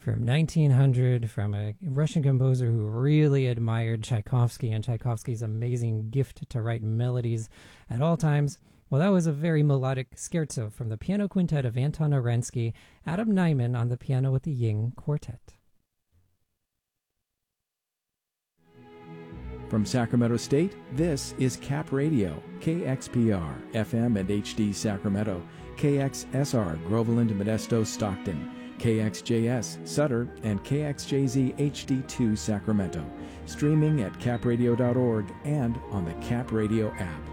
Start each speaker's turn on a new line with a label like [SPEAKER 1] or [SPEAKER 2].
[SPEAKER 1] from 1900 from a Russian composer who really admired Tchaikovsky and Tchaikovsky's amazing gift to write melodies at all times. Well, that was a very melodic scherzo from the piano quintet of Anton Arensky, Adam Nyman on the piano with the Ying Quartet.
[SPEAKER 2] From Sacramento State, this is Cap Radio, KXPR, FM and HD Sacramento, KXSR, Groveland, Modesto, Stockton, KXJS, Sutter, and KXJZ HD2 Sacramento. Streaming at capradio.org and on the Cap Radio app.